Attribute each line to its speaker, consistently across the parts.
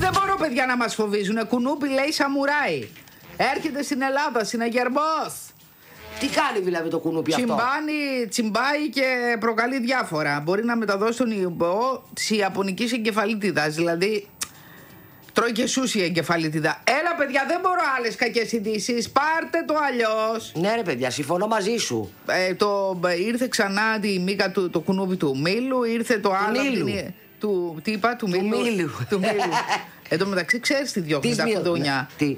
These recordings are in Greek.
Speaker 1: δεν μπορώ, παιδιά, να μας φοβίζουν. Κουνούπι λέει σαμουράι. Έρχεται στην Ελλάδα, συναγερμός.
Speaker 2: Τι κάνει δηλαδή το κουνούπι αυτό?
Speaker 1: Τσιμπάει και προκαλεί διάφορα. Μπορεί να μεταδώσει τον ιό της ιαπωνικής εγκεφαλίτιδας. Δηλαδή, τρώει και σούσι η εγκεφαλίτιδα. Έλα, παιδιά, δεν μπορώ άλλες κακές ειδήσεις. Πάρτε το αλλιώς.
Speaker 2: Ναι, ρε παιδιά, συμφωνώ μαζί σου.
Speaker 1: Ήρθε ξανά τη μήκα του, το κουνούπι του μήλου. Ήρθε το άλλο. Τι είπα, του μήλου. Εν τω μεταξύ, ξέρεις τι διώχνει τα κουδούνια?
Speaker 2: Τι?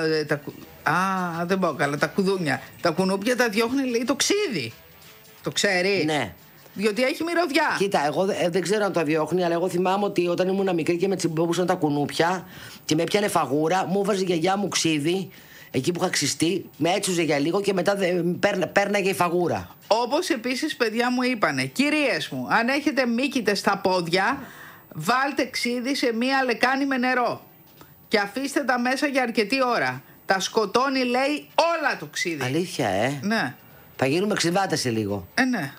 Speaker 1: Δεν πάω καλά. Τα κουδούνια. Τα κουνούπια τα διώχνει, λέει, το ξύδι. Το ξέρεις?
Speaker 2: Ναι.
Speaker 1: Διότι έχει μυρωδιά.
Speaker 2: Κοίτα, εγώ δεν ξέρω αν το διώχνει, αλλά εγώ θυμάμαι ότι όταν ήμουν μικρή και με τσιμπόμπουσαν τα κουνούπια και με έπιανε φαγούρα, μου έβαζε η γιαγιά μου ξύδι, εκεί που είχα ξυστεί, με έτσουζε για λίγο και μετά πέρναγε η φαγούρα.
Speaker 1: Όπως επίσης, παιδιά μου είπανε, κυρίες μου, αν έχετε μύκητες στα πόδια, βάλτε ξύδι σε μία λεκάνη με νερό και αφήστε τα μέσα για αρκετή ώρα. Τα σκοτώνει, λέει, όλα το ξύδι.
Speaker 2: Αλήθεια,
Speaker 1: Ναι.
Speaker 2: Θα γίνουμε ξυβάτες σε λίγο.
Speaker 1: Ναι.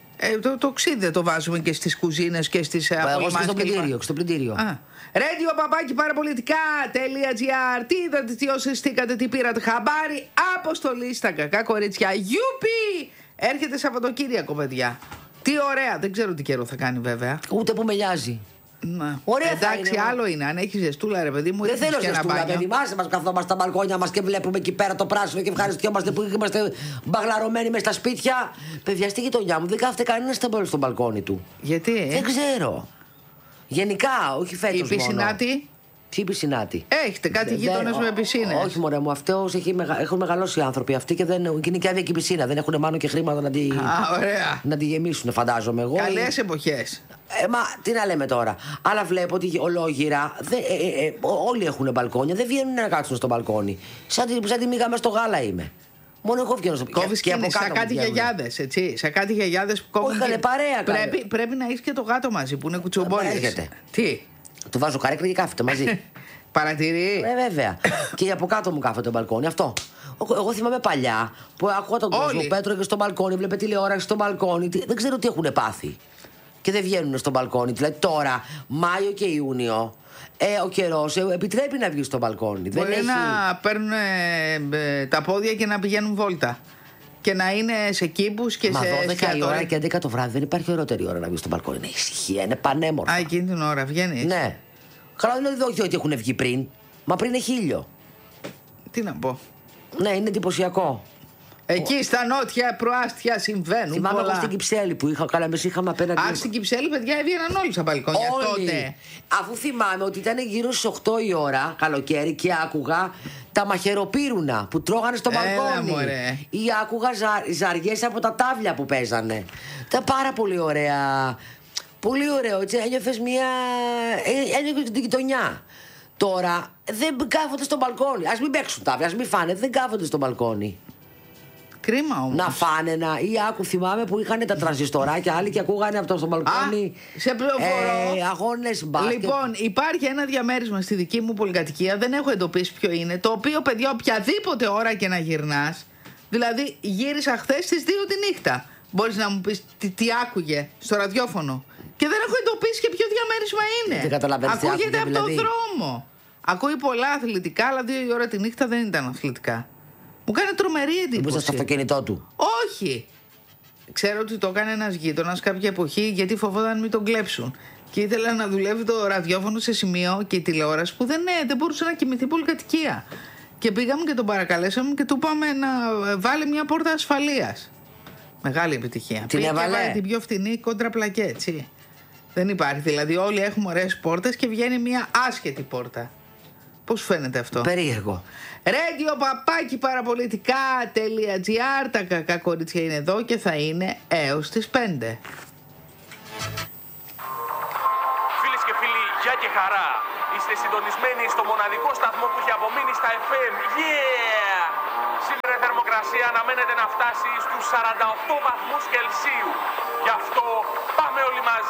Speaker 1: Το ξύδι το βάζουμε και στις κουζίνες και στις
Speaker 2: απολυμάνσεις. Εγώ στο πλυντήριο.
Speaker 1: Radio παπάκι παραπολιτικά.gr. Τι είδατε, τι οσυστήκατε, τι πήρατε χαμπάρι? Αποστολή στα κακά κορίτσια. Γιουπι! Έρχεται Σαββατοκύριακο, παιδιά. Τι ωραία. Δεν ξέρω τι καιρό θα κάνει, βέβαια.
Speaker 2: Ούτε που με νοιάζει.
Speaker 1: Να.
Speaker 2: Ωραία,
Speaker 1: εντάξει, άλλο είναι. Αν έχει ζεστούλα, ρε παιδί μου,
Speaker 2: δεν θέλω ζεστούλα, παιδί. Μας καθόμαστε στα μπαλκόνια μας και βλέπουμε εκεί πέρα το πράσινο και ευχαριστιόμαστε που είμαστε μπαγλαρωμένοι μες στα σπίτια. Παιδιά, στη γειτονιά μου δεν κάθεται κανένα στο μπαλκόνι του.
Speaker 1: Γιατί?
Speaker 2: Δεν ξέρω. Γενικά, όχι φέτος.
Speaker 1: Η πισινάτη.
Speaker 2: Τι πισινάτη?
Speaker 1: Έχετε κάτι γείτονες με πισίνες?
Speaker 2: Όχι, μωρέ μου, αυτός έχουν μεγαλώσει οι άνθρωποι αυτοί και είναι και άδεια και η πισίνα. Δεν έχουν μάλλον και χρήματα να τη γεμίσουν, φαντάζομαι εγώ.
Speaker 1: Καλές εποχές.
Speaker 2: Μα τι να λέμε τώρα. Αλλά βλέπω ότι ολόγυρα όλοι έχουν μπαλκόνια. Δεν βγαίνουν να κάτσουν στο μπαλκόνι. Σαν τη μήγα μες στο γάλα είμαι. Μόνο εγώ βγαίνω στο μπαλκόνι.
Speaker 1: Κόβεις και σαν κάτι γιαγιάδες, έτσι. Σαν κάτι γιαγιάδες που κόβουν.
Speaker 2: Όχι, παρέα.
Speaker 1: Πρέπει να έχεις και το γάτο μαζί που είναι κουτσομπόλης. Τι?
Speaker 2: Του βάζω καρέκλα και κάθεται μαζί.
Speaker 1: Παρατηρεί.
Speaker 2: Βέβαια. Και από κάτω μου κάθεται το μπαλκόνι. Αυτό. Εγώ θυμάμαι παλιά που άκουγα τον κόσμο που έτρωγε στο μπαλκόνι, βλέπε τηλεόραση στο μπαλκόνι. Δεν ξέρω τι έχουν πάθει. Και δεν βγαίνουν στο μπαλκόνι. Δηλαδή τώρα, Μάιο και Ιούνιο, ο καιρός επιτρέπει να βγει στο μπαλκόνι.
Speaker 1: Μπορεί να παίρνουν τα πόδια και να πηγαίνουν βόλτα. Και να είναι σε κήπους και σε
Speaker 2: 12 η ώρα και 11 το βράδυ δεν υπάρχει ωραιότερη ώρα να βγει στο μπαλκόνι. Είναι ησυχία, είναι πανέμορφο.
Speaker 1: Εκείνη την ώρα βγαίνει.
Speaker 2: Ναι. Καλά, δεν ότι έχουν βγει πριν. Μα πριν είναι χίλιο.
Speaker 1: Τι να πω.
Speaker 2: Ναι, είναι εντυπωσιακό.
Speaker 1: Εκεί στα νότια προάστια συμβαίνουν.
Speaker 2: Θυμάμαι εγώ στην Κυψέλη που είχαμε απέναντι.
Speaker 1: Στην Κυψέλη, παιδιά, έβγαιναν όλοι στα μπαλκόνια τότε.
Speaker 2: Αφού θυμάμαι ότι ήταν γύρω στις 8 η ώρα, καλοκαίρι, και άκουγα τα μαχαιροπύρουνα που τρώγανε στο μπαλκόνι. Ή άκουγα ζαριές από τα τάβλια που παίζανε. Ήταν πάρα πολύ ωραία. Πολύ ωραίο, έτσι. Ένιωθες την γειτονιά. Τώρα δεν κάθονται στο μπαλκόνι. Ας μην παίξουν τάβλια, ας μην φάνε. Δεν κάθονται στο μπαλκόνι.
Speaker 1: Κρίμα όμως.
Speaker 2: Να φάνε ή θυμάμαι που είχαν τα τρανζιστοράκια άλλοι και ακούγανε από το στο μπαλκόνι.
Speaker 1: Σε πληροφορώ.
Speaker 2: Αγώνες μπάσκετ.
Speaker 1: Λοιπόν, υπάρχει ένα διαμέρισμα στη δική μου πολυκατοικία, δεν έχω εντοπίσει ποιο είναι, το οποίο, παιδιά, οποιαδήποτε ώρα και να γυρνάς, δηλαδή γύρισα χθες στις 2 τη νύχτα. Μπορείς να μου πεις τι άκουγε στο ραδιόφωνο. Και δεν έχω εντοπίσει και ποιο διαμέρισμα είναι.
Speaker 2: Δεν καταλαβαίνεις.
Speaker 1: Ακούγεται από
Speaker 2: δηλαδή.
Speaker 1: το δρόμο. Ακούει πολλά αθλητικά, αλλά 2 η ώρα τη νύχτα δεν ήταν αθλητικά. Μου κάνει τρομερή εντύπωση.
Speaker 2: Μήπως στο αυτοκίνητό του?
Speaker 1: Όχι. Ξέρω ότι το έκανε ένας γείτονας κάποια εποχή, γιατί φοβόταν μην τον κλέψουν. Και ήθελα να δουλεύει το ραδιόφωνο σε σημείο και η τηλεόραση που δεν μπορούσε να κοιμηθεί πολυκατοικία. Και πήγαμε και τον παρακαλέσαμε και του είπαμε να βάλει μια πόρτα ασφαλείας. Μεγάλη επιτυχία.
Speaker 2: Την έβαλε?
Speaker 1: Την πιο φθηνή κόντρα πλακέ, έτσι. Δεν υπάρχει. Δηλαδή, όλοι έχουμε ωραίες πόρτες και βγαίνει μια άσχετη πόρτα. Πώς φαίνεται αυτό?
Speaker 2: Περίεργο.
Speaker 1: Radio παπάκι παραπολιτικά.gr. Τα κακά κορίτσια είναι εδώ και θα είναι έως τις 5.
Speaker 3: Φίλες και φίλοι, γεια και χαρά. Είστε συντονισμένοι στο μοναδικό σταθμό που έχει απομείνει στα FM. Yeah! Σήμερα η θερμοκρασία αναμένεται να φτάσει στους 48 βαθμούς Κελσίου. Γι' αυτό πάμε όλοι μαζί.